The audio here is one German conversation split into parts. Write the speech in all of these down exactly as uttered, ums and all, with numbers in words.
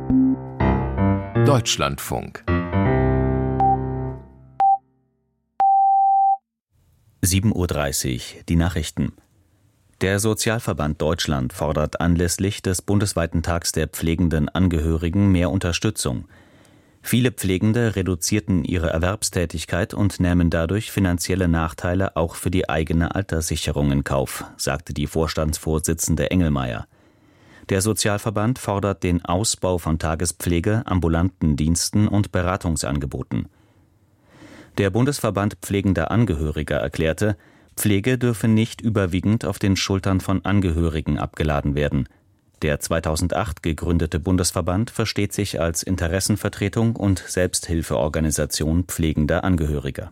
Deutschlandfunk. sieben Uhr dreißig, die Nachrichten. Der Sozialverband Deutschland fordert anlässlich des bundesweiten Tags der pflegenden Angehörigen mehr Unterstützung. Viele Pflegende reduzierten ihre Erwerbstätigkeit und nähmen dadurch finanzielle Nachteile auch für die eigene Alterssicherung in Kauf, sagte die Vorstandsvorsitzende Engelmeier. Der Sozialverband fordert den Ausbau von Tagespflege, ambulanten Diensten und Beratungsangeboten. Der Bundesverband pflegender Angehöriger erklärte, Pflege dürfe nicht überwiegend auf den Schultern von Angehörigen abgeladen werden. Der zweitausendacht gegründete Bundesverband versteht sich als Interessenvertretung und Selbsthilfeorganisation pflegender Angehöriger.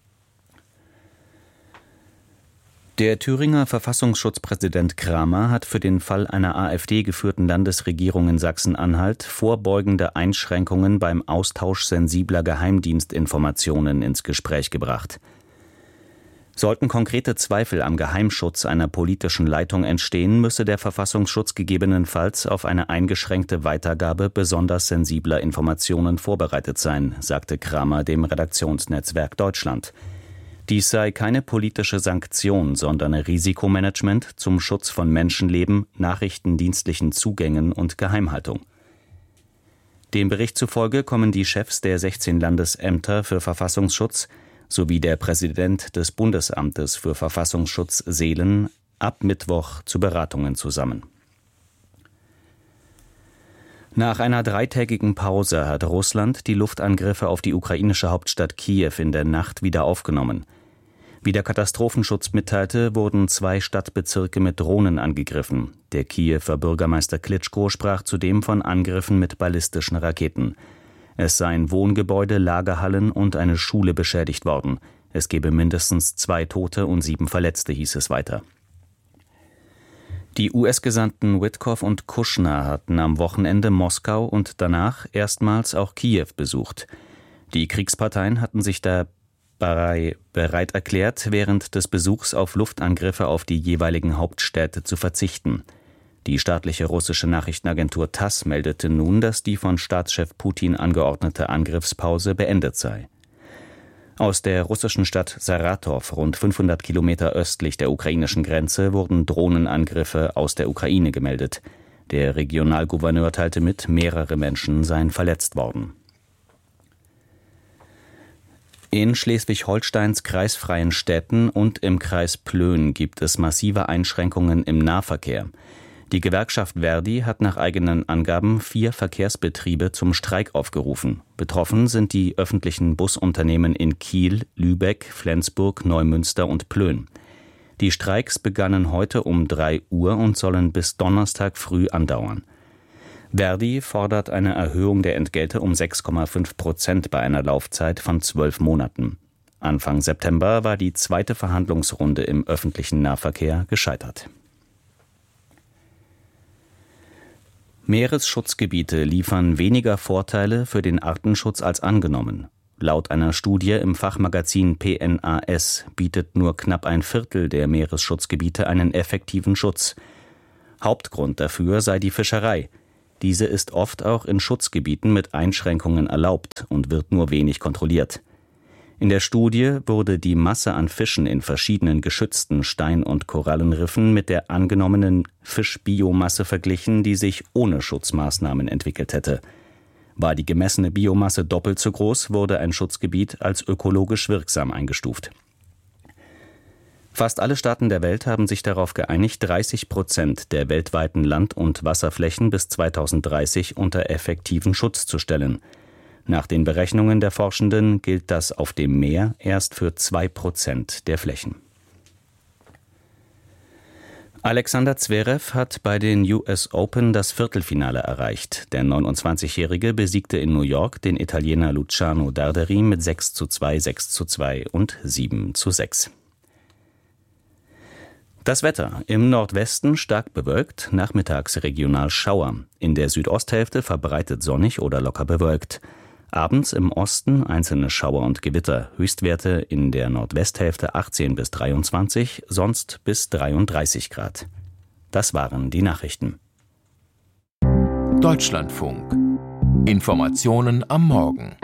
Der Thüringer Verfassungsschutzpräsident Kramer hat für den Fall einer AfD-geführten Landesregierung in Sachsen-Anhalt vorbeugende Einschränkungen beim Austausch sensibler Geheimdienstinformationen ins Gespräch gebracht. Sollten konkrete Zweifel am Geheimschutz einer politischen Leitung entstehen, müsse der Verfassungsschutz gegebenenfalls auf eine eingeschränkte Weitergabe besonders sensibler Informationen vorbereitet sein, sagte Kramer dem Redaktionsnetzwerk Deutschland. Dies sei keine politische Sanktion, sondern Risikomanagement zum Schutz von Menschenleben, nachrichtendienstlichen Zugängen und Geheimhaltung. Dem Bericht zufolge kommen die Chefs der sechzehn Landesämter für Verfassungsschutz sowie der Präsident des Bundesamtes für Verfassungsschutz Seelen ab Mittwoch zu Beratungen zusammen. Nach einer dreitägigen Pause hat Russland die Luftangriffe auf die ukrainische Hauptstadt Kiew in der Nacht wieder aufgenommen. Wie der Katastrophenschutz mitteilte, wurden zwei Stadtbezirke mit Drohnen angegriffen. Der Kiewer Bürgermeister Klitschko sprach zudem von Angriffen mit ballistischen Raketen. Es seien Wohngebäude, Lagerhallen und eine Schule beschädigt worden. Es gebe mindestens zwei Tote und sieben Verletzte, hieß es weiter. Die U S-Gesandten Witkoff und Kushner hatten am Wochenende Moskau und danach erstmals auch Kiew besucht. Die Kriegsparteien hatten sich dabei bereit erklärt, während des Besuchs auf Luftangriffe auf die jeweiligen Hauptstädte zu verzichten. Die staatliche russische Nachrichtenagentur TASS meldete nun, dass die von Staatschef Putin angeordnete Angriffspause beendet sei. Aus der russischen Stadt Saratow, rund fünfhundert Kilometer östlich der ukrainischen Grenze, wurden Drohnenangriffe aus der Ukraine gemeldet. Der Regionalgouverneur teilte mit, mehrere Menschen seien verletzt worden. In Schleswig-Holsteins kreisfreien Städten und im Kreis Plön gibt es massive Einschränkungen im Nahverkehr. Die Gewerkschaft Verdi hat nach eigenen Angaben vier Verkehrsbetriebe zum Streik aufgerufen. Betroffen sind die öffentlichen Busunternehmen in Kiel, Lübeck, Flensburg, Neumünster und Plön. Die Streiks begannen heute um drei Uhr und sollen bis Donnerstag früh andauern. Verdi fordert eine Erhöhung der Entgelte um sechs Komma fünf Prozent bei einer Laufzeit von zwölf Monaten. Anfang September war die zweite Verhandlungsrunde im öffentlichen Nahverkehr gescheitert. Meeresschutzgebiete liefern weniger Vorteile für den Artenschutz als angenommen. Laut einer Studie im Fachmagazin P N A S bietet nur knapp ein Viertel der Meeresschutzgebiete einen effektiven Schutz. Hauptgrund dafür sei die Fischerei. Diese ist oft auch in Schutzgebieten mit Einschränkungen erlaubt und wird nur wenig kontrolliert. In der Studie wurde die Masse an Fischen in verschiedenen geschützten Stein- und Korallenriffen mit der angenommenen Fischbiomasse verglichen, die sich ohne Schutzmaßnahmen entwickelt hätte. War die gemessene Biomasse doppelt so groß, wurde ein Schutzgebiet als ökologisch wirksam eingestuft. Fast alle Staaten der Welt haben sich darauf geeinigt, dreißig Prozent der weltweiten Land- und Wasserflächen bis zweitausenddreißig unter effektiven Schutz zu stellen. Nach den Berechnungen der Forschenden gilt das auf dem Meer erst für zwei Prozent der Flächen. Alexander Zverev hat bei den U S Open das Viertelfinale erreicht. Der neunundzwanzigjährige besiegte in New York den Italiener Luciano Darderi mit sechs zu zwei, sechs zu zwei und sieben zu sechs. Das Wetter: Im Nordwesten stark bewölkt, nachmittags regional Schauer. In der Südosthälfte verbreitet sonnig oder locker bewölkt. Abends im Osten einzelne Schauer und Gewitter, Höchstwerte in der Nordwesthälfte achtzehn bis dreiundzwanzig, sonst bis dreiunddreißig Grad. Das waren die Nachrichten. Deutschlandfunk. Informationen am Morgen.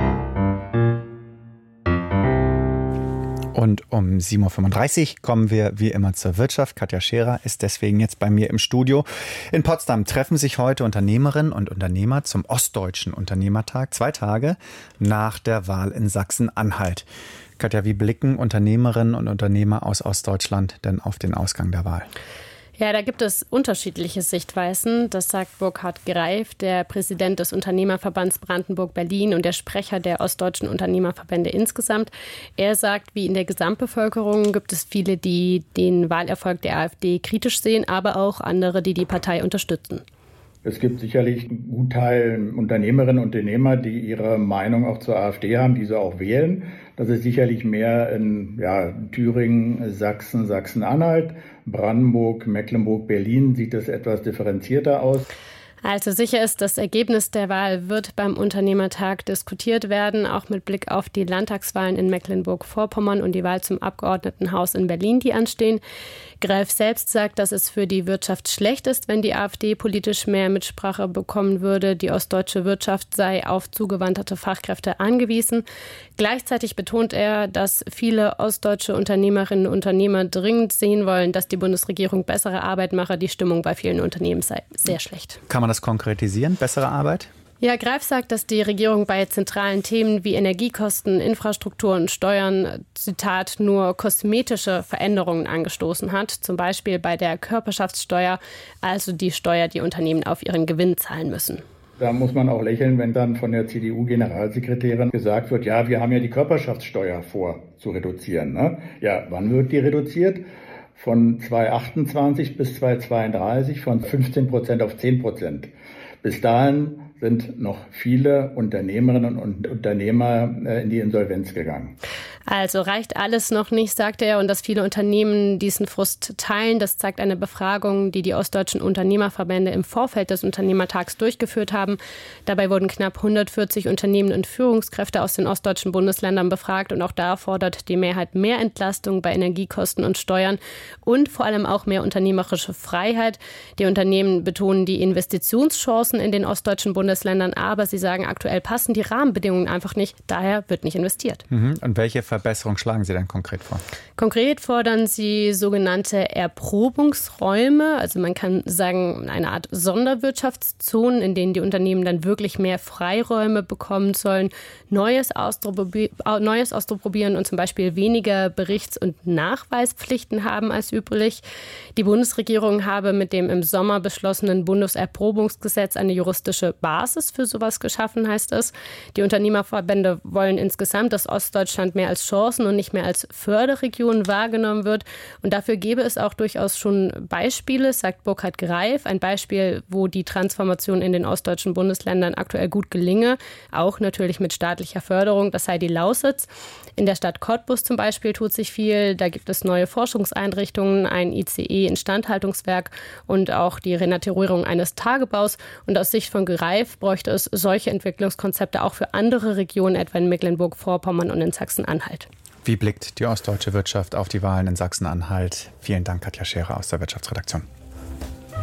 Und um sieben Uhr fünfunddreißig kommen wir wie immer zur Wirtschaft. Katja Scherer ist deswegen jetzt bei mir im Studio. In Potsdam treffen sich heute Unternehmerinnen und Unternehmer zum Ostdeutschen Unternehmertag, zwei Tage nach der Wahl in Sachsen-Anhalt. Katja, wie blicken Unternehmerinnen und Unternehmer aus Ostdeutschland denn auf den Ausgang der Wahl? Ja, da gibt es unterschiedliche Sichtweisen. Das sagt Burkhard Greif, der Präsident des Unternehmerverbands Brandenburg-Berlin und der Sprecher der ostdeutschen Unternehmerverbände insgesamt. Er sagt, wie in der Gesamtbevölkerung gibt es viele, die den Wahlerfolg der AfD kritisch sehen, aber auch andere, die die Partei unterstützen. Es gibt sicherlich einen guten Teil Unternehmerinnen und Unternehmer, die ihre Meinung auch zur AfD haben, die sie auch wählen. Das ist sicherlich mehr in ja, Thüringen, Sachsen, Sachsen-Anhalt, Brandenburg, Mecklenburg, Berlin sieht es etwas differenzierter aus. Also sicher ist, das Ergebnis der Wahl wird beim Unternehmertag diskutiert werden, auch mit Blick auf die Landtagswahlen in Mecklenburg-Vorpommern und die Wahl zum Abgeordnetenhaus in Berlin, die anstehen. Greif selbst sagt, dass es für die Wirtschaft schlecht ist, wenn die AfD politisch mehr Mitsprache bekommen würde. Die ostdeutsche Wirtschaft sei auf zugewanderte Fachkräfte angewiesen. Gleichzeitig betont er, dass viele ostdeutsche Unternehmerinnen und Unternehmer dringend sehen wollen, dass die Bundesregierung bessere Arbeit mache. Die Stimmung bei vielen Unternehmen sei sehr schlecht. Kann man das konkretisieren, bessere Arbeit? Ja, Greif sagt, dass die Regierung bei zentralen Themen wie Energiekosten, Infrastruktur und Steuern, Zitat, nur kosmetische Veränderungen angestoßen hat. Zum Beispiel bei der Körperschaftssteuer, also die Steuer, die Unternehmen auf ihren Gewinn zahlen müssen. Da muss man auch lächeln, wenn dann von der C D U-Generalsekretärin gesagt wird, ja, wir haben ja die Körperschaftssteuer vor zu reduzieren. Ne? Ja, wann wird die reduziert? Von zweitausendachtundzwanzig bis zweitausendzweiunddreißig von fünfzehn Prozent auf zehn Prozent. Bis dahin sind noch viele Unternehmerinnen und Unternehmer in die Insolvenz gegangen. Also reicht alles noch nicht, sagt er, und dass viele Unternehmen diesen Frust teilen. Das zeigt eine Befragung, die die ostdeutschen Unternehmerverbände im Vorfeld des Unternehmertags durchgeführt haben. Dabei wurden knapp hundertvierzig Unternehmen und Führungskräfte aus den ostdeutschen Bundesländern befragt. Und auch da fordert die Mehrheit mehr Entlastung bei Energiekosten und Steuern und vor allem auch mehr unternehmerische Freiheit. Die Unternehmen betonen die Investitionschancen in den ostdeutschen Bundesländern, aber sie sagen, aktuell passen die Rahmenbedingungen einfach nicht. Daher wird nicht investiert. Mhm. Und welche Verbesserung schlagen Sie denn konkret vor? Konkret fordern Sie sogenannte Erprobungsräume. Also man kann sagen, eine Art Sonderwirtschaftszonen, in denen die Unternehmen dann wirklich mehr Freiräume bekommen sollen, Neues, ausprobier- Neues ausprobieren und zum Beispiel weniger Berichts- und Nachweispflichten haben als üblich. Die Bundesregierung habe mit dem im Sommer beschlossenen Bundeserprobungsgesetz eine juristische Basis für sowas geschaffen, heißt es. Die Unternehmerverbände wollen insgesamt, dass Ostdeutschland mehr als Chancen und nicht mehr als Förderregion wahrgenommen wird. Und dafür gäbe es auch durchaus schon Beispiele, sagt Burkhard Greif. Ein Beispiel, wo die Transformation in den ostdeutschen Bundesländern aktuell gut gelinge, auch natürlich mit staatlicher Förderung, das sei die Lausitz. In der Stadt Cottbus zum Beispiel tut sich viel. Da gibt es neue Forschungseinrichtungen, ein I C E-Instandhaltungswerk und auch die Renaturierung eines Tagebaus. Und aus Sicht von Greif bräuchte es solche Entwicklungskonzepte auch für andere Regionen, etwa in Mecklenburg-Vorpommern und in Sachsen-Anhalt. Wie blickt die ostdeutsche Wirtschaft auf die Wahlen in Sachsen-Anhalt? Vielen Dank, Katja Scherer aus der Wirtschaftsredaktion.